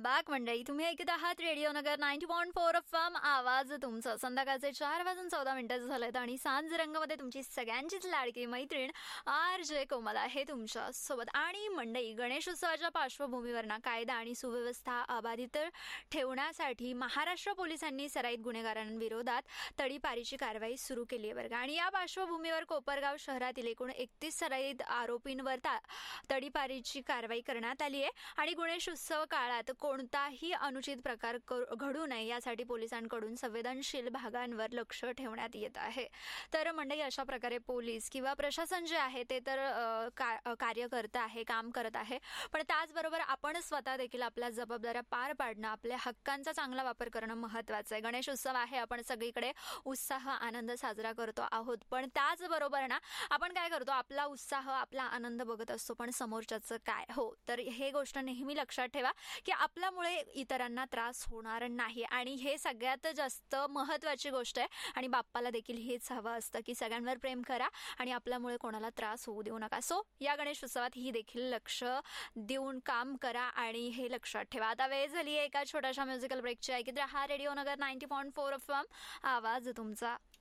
Back मंडळी. तुम्ही ऐकत आहात रेडिओ नगर 90.4 FM. आवाज तुमचं. संध्याकाळचे 4:14 झालेत आणि सांज रंगामध्ये तुमची सगळ्यांचीच लाडकी मैत्रीण RJ कोमल आहे तुमच्या सोबत. आणि मंडळी, गणेश उत्सवाच्या पार्श्वभूमीवर कायदा आणि सुव्यवस्था अबाधित ठेवण्यासाठी महाराष्ट्र पोलिसांनी सराईत गुन्हेगारांविरोधात तडीपारीची कारवाई सुरू केली आहे बरं. आणि या पार्श्वभूमीवर कोपरगाव शहरातील एकूण 31 सराईत आरोपींवर तडीपारीची कारवाई करण्यात आली आहे. आणि गणेश उत्सव काळात कोणताही अनुचित प्रकार घडू नये यासाठी पोलिसांकडून संवेदनशील भागांवर लक्ष ठेवण्यात येत आहे. तर मंडळी, अशा प्रकारे पोलीस किंवा प्रशासन जे आहे ते तर कार्य करत आहे, काम करत आहे, पण त्याचबरोबर आपण स्वतः देखील आपल्या जबाबदाऱ्या पार पाडणं, आपल्या हक्कांचा चांगला वापर करणं महत्त्वाचं आहे. गणेश उत्सव आहे, आपण सगळीकडे उत्साह आनंद साजरा करतो आहोत, पण त्याचबरोबर आपण काय करतो, आपला उत्साह आपला आनंद बघत असतो, पण समोरच्याचं काय. हो, तर हे गोष्ट नेहमी लक्षात ठेवा की आपल्यामुळे इतरांना त्रास होणार नाही. आणि हे सगळ्यात जास्त महत्त्वाची गोष्ट आहे. आणि बाप्पाला देखील हेच हवं असतं की सगळ्यांवर प्रेम करा आणि आपल्यामुळे कोणाला त्रास होऊ देऊ नका. सो या गणेश उत्सवात ही देखील लक्ष देऊन काम करा आणि हे लक्षात ठेवा. आता वेळ झाली आहे एका छोट्याशा म्युझिकल ब्रेकची. ऐकत रहा रेडिओ नगर 90.4 FM. आवाज तुमचा.